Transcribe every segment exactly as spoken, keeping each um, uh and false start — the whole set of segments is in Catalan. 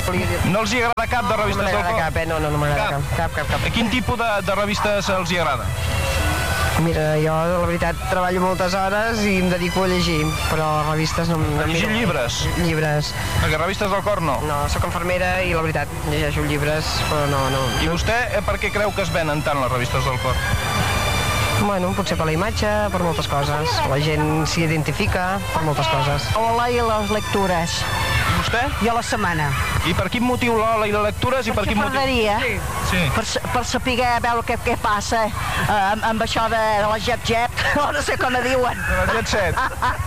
No els hi agrada cap de revistes del cor? No m'agrada cap, eh? No, no, no m'agrada cap. Cap, cap, cap. Quin tipus de, de revistes els hi agrada? Mira, jo, la veritat, treballo moltes hores i em dedico a llegir, però revistes no... A llegir llibres? Llibres. Perquè revistes del cor no? No, sóc infermera i la veritat, llegeixo llibres, però no, no... I vostè eh, per què creu que es venen tant les revistes del cor? Bueno, potser per la imatge, per moltes coses. La gent s'hi identifica per moltes coses. Hola i les lectures. I vostè? Jo la setmana. I per quin motiu l'Ola i les lectures i per, per quin motiu? Sí. Sí. Per, per saber veure què, què passa eh, amb, amb això de, de la Jet Jet, no sé com la diuen. De la Jet Set.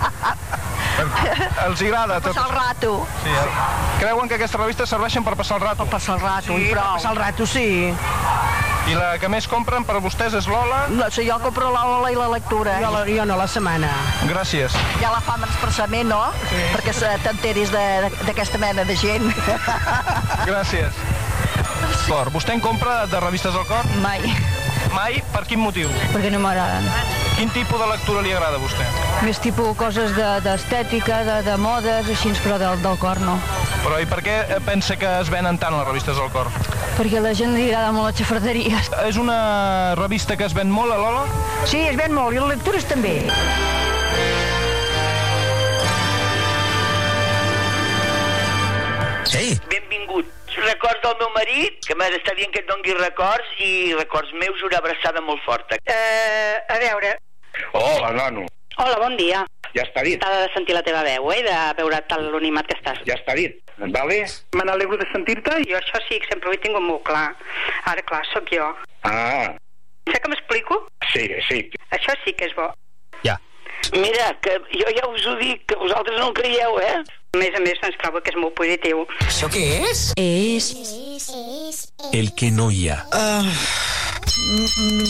Els agrada tot. Passar el rato. Sí, eh? Creuen que aquestes revistes serveixen per passar el rato? Per passar el rato, sí, i prou. Per passar el rato, sí. I la que més compren per vostès és l'Ola? No, sí, jo compro l'Ola i la lectura. Jo, la, jo no, la setmana. Gràcies. Ja la fam expressament, no? Sí. Perquè t'enteris d'aquesta mena de gent. Gràcies. Cor, vostè en compra de revistes del cor? Mai. Mai? Per quin motiu? Perquè no m'agraden. Quin tipus de lectura li agrada a vostè? Més tipus coses d'estètica, de, de, de modes, així, però del, del cor no. Però i per què pensa que es venen tant les revistes del cor? Perquè a la gent li agrada molt la xafarderia. És una revista que es ven molt, a l'Ola? Sí, es ven molt, i les lectures també. Sí. Benvingut. Records del meu marit, que m'ha d'estar dient que et dongui records, i records meus, una abraçada molt forta. Uh, a veure... Hola, nano. Hola, bon dia. Ja està dit. T'ha de sentir la teva veu, eh, de veure tal l'animat que estàs. Ja està dit. Vale? Me n'alegro de sentir-te. Jo això sí, que sempre ho he tingut molt clar. Ara, clar, sóc jo. Ah. Sé que m'explico? Sí, sí. Això sí que és bo. Ja. Mira, que jo ja us ho dic, que vosaltres no en creieu, eh? A més a més, doncs trobo que és molt positiu. Això què és? És... El que no hi ha. Uh...